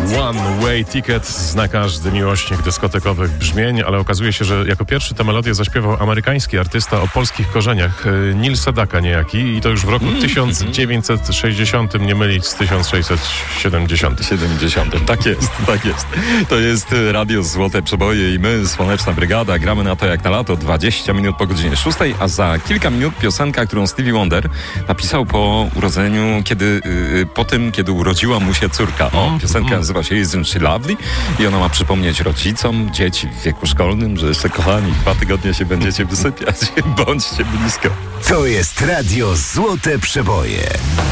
One Way Ticket zna każdy miłośnik dyskotekowych brzmień, ale okazuje się, że jako pierwszy tę melodię zaśpiewał amerykański artysta o polskich korzeniach, Neil Sedaka niejaki, i to już w roku 1960, nie mylić z 1670. Tak jest, tak jest. To jest Radio Złote Przeboje i my, Słoneczna Brygada, gramy na to jak na lato, 20 minut po godzinie 6, a za kilka minut piosenka, którą Stevie Wonder napisał po urodzeniu, po tym, kiedy urodziła mu się córka. Piosenka nazywa się Isn't She Lovely i ona ma przypomnieć rodzicom, dzieci w wieku szkolnym, że jeszcze, kochani, 2 tygodnie się będziecie wysypiać. Bądźcie blisko. To jest Radio Złote Przeboje.